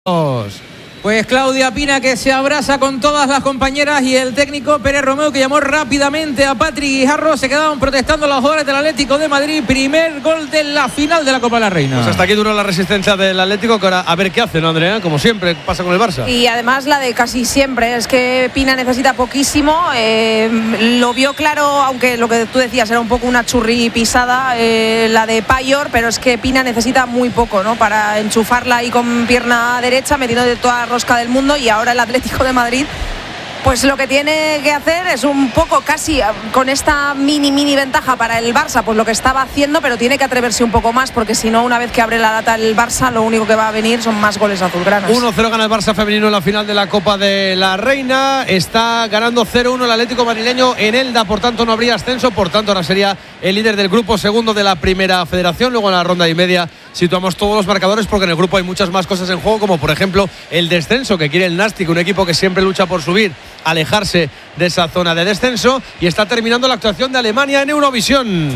Pues Claudia Pina, que se abraza con todas las compañeras, y el técnico Pérez Romeu, que llamó rápidamente a Patri Guijarro. Se quedaban protestando los jugadores del Atlético de Madrid. Primer gol de la final de la Copa de la Reina. Pues hasta aquí duró la resistencia del Atlético, que ahora a ver qué hace, ¿no, Andrea? Como siempre pasa con el Barça. Y además la de casi siempre, es que Pina necesita poquísimo. Lo vio claro, aunque lo que tú decías era un poco una churri pisada, la de Payor, pero es que Pina necesita muy poco, ¿no? Para enchufarla ahí con pierna derecha, metiendo de toda la rosca del mundo. Y ahora el Atlético de Madrid, pues lo que tiene que hacer es un poco, casi con esta mini ventaja para el Barça, pues lo que estaba haciendo, pero tiene que atreverse un poco más, porque si no, una vez que abre la lata el Barça, lo único que va a venir son más goles azulgranas. 1-0 gana el Barça femenino en la final de la Copa de la Reina. Está ganando 0-1 el Atlético madrileño en Elda, por tanto no habría ascenso, por tanto ahora sería el líder del grupo segundo de la primera federación. Luego en la ronda y media situamos todos los marcadores, porque en el grupo hay muchas más cosas en juego, como por ejemplo el descenso que quiere el Nástic, un equipo que siempre lucha por subir, alejarse de esa zona de descenso. Y está terminando la actuación de Alemania en Eurovisión.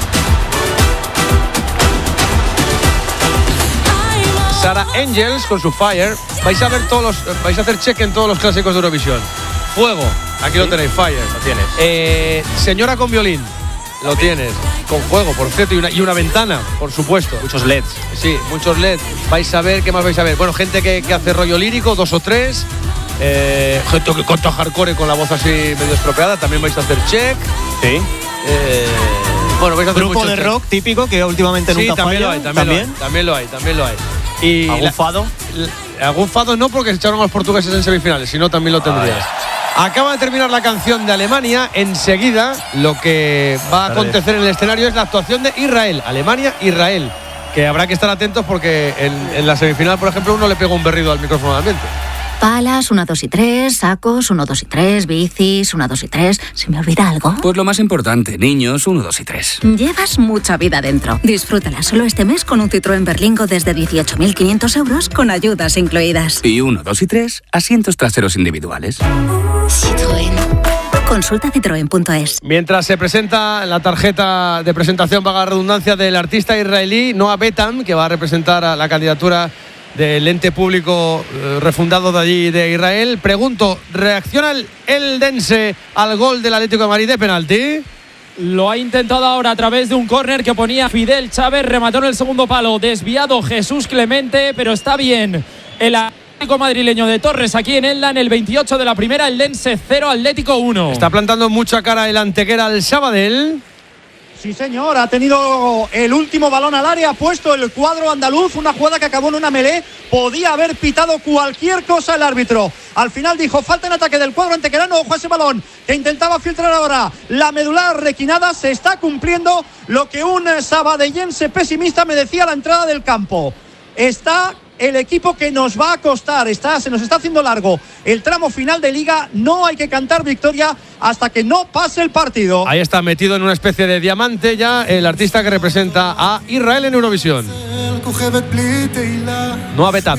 Sarah Engels con su Fire. Vais a hacer check en todos los clásicos de Eurovisión. Fuego, aquí lo tenéis, Fire. Lo tienes. Señora con violín. Lo tienes, con fuego, por cierto, y una ventana, por supuesto. Muchos LEDs. Sí, muchos LEDs. Vais a ver, ¿qué más vais a ver? Bueno, gente que hace rollo lírico, 2 o 3. Gente que canta hardcore con la voz así medio estropeada, también vais a hacer check. Sí. Bueno, vais a hacer grupo de check. Rock típico que últimamente nunca falla. También lo hay. Y ¿algún fado? Algún fado no, porque se echaron a los portugueses en semifinales, si no también lo tendrías. Acaba de terminar la canción de Alemania. Enseguida lo que va a acontecer en el escenario es la actuación de Israel. Alemania-Israel, que habrá que estar atentos, porque en la semifinal, por ejemplo, uno le pegó un berrido al micrófono al ambiente. Palas, 1, 2 y 3, sacos, 1, 2 y 3, bicis, 1, 2 y 3. ¿Se me olvida algo? Pues lo más importante, niños, 1, 2 y 3. Llevas mucha vida dentro. Disfrútala solo este mes con un Citroën Berlingo desde 18.500 euros, con ayudas incluidas. Y 1, 2 y 3, asientos traseros individuales. Citroën. Consulta citroen.es. Mientras se presenta la tarjeta de presentación, vaga redundancia, del artista israelí Noah Betam, que va a representar a la candidatura del ente público refundado de allí de Israel. Pregunto, ¿reacciona el eldense al gol del Atlético de Madrid de penalti? Lo ha intentado ahora a través de un córner que ponía Fidel Chávez, remató en el segundo palo, desviado Jesús Clemente, pero está bien el Atlético madrileño de Torres aquí en Elda, en el 28 de la primera. Eldense 0, Atlético 1. Está plantando mucha cara el Antequera al Sabadell. Sí, señor, ha tenido el último balón al área, ha puesto el cuadro andaluz, una jugada que acabó en una melé. Podía haber pitado cualquier cosa el árbitro. Al final dijo, falta en ataque del cuadro antequerano. Ojo a ese balón que intentaba filtrar ahora la medular requinada. Se está cumpliendo lo que un sabadellense pesimista me decía a la entrada del campo. Está el equipo que nos va a costar, se nos está haciendo largo el tramo final de Liga. No hay que cantar victoria hasta que no pase el partido. Ahí está, metido en una especie de diamante ya el artista que representa a Israel en Eurovisión. Noah Betam.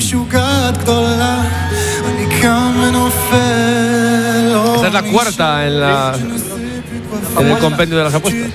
Esta es la cuarta en el compendio de las apuestas.